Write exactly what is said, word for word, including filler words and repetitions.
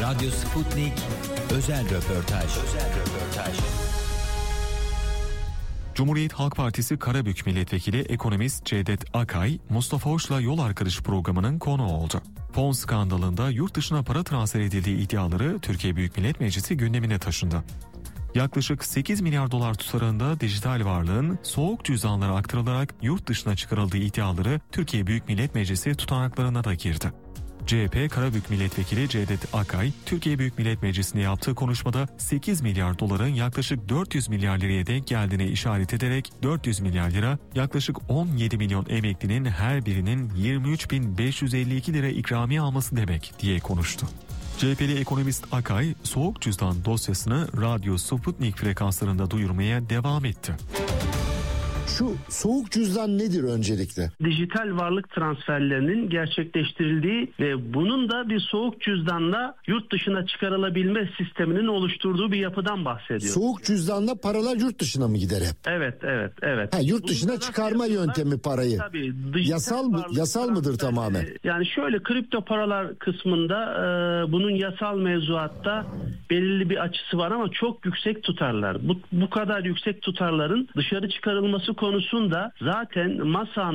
Radyo Sputnik özel röportaj. Özel röportaj. Cumhuriyet Halk Partisi Karabük Milletvekili ekonomist Cevdet Akay, Mustafa Hoş'la Yol Arkadaşı programının konuğu oldu. Fon skandalında yurt dışına para transfer edildiği iddiaları Türkiye Büyük Millet Meclisi gündemine taşındı. Yaklaşık sekiz milyar dolar tutarında dijital varlığın soğuk cüzdanlara aktarılarak yurt dışına çıkarıldığı iddiaları Türkiye Büyük Millet Meclisi tutanaklarına da girdi. C H P Karabük Milletvekili Cevdet Akay, Türkiye Büyük Millet Meclisi'nde yaptığı konuşmada sekiz milyar doların yaklaşık dört yüz milyar liraya denk geldiğine işaret ederek dört yüz milyar lira yaklaşık on yedi milyon emeklinin her birinin yirmi üç bin beş yüz elli iki lira ikramiye alması demek diye konuştu. C H P'li ekonomist Akay, soğuk cüzdan dosyasını Radyo Sputnik frekanslarında duyurmaya devam etti. Şu soğuk cüzdan nedir öncelikle? Dijital varlık transferlerinin gerçekleştirildiği ve bunun da bir soğuk cüzdanla yurt dışına çıkarılabilme sisteminin oluşturduğu bir yapıdan bahsediyor. Soğuk cüzdanla paralar yurt dışına mı gider hep? Evet, evet, evet. Ha, yurt dışına çıkarma yöntemi parayı. Tabii, yasal mı, yasal mıdır tamamen? Yani şöyle, kripto paralar kısmında e, bunun yasal mevzuatta belirli bir açısı var ama çok yüksek tutarlar. Bu, bu kadar yüksek tutarların dışarı çıkarılması konusunda zaten masa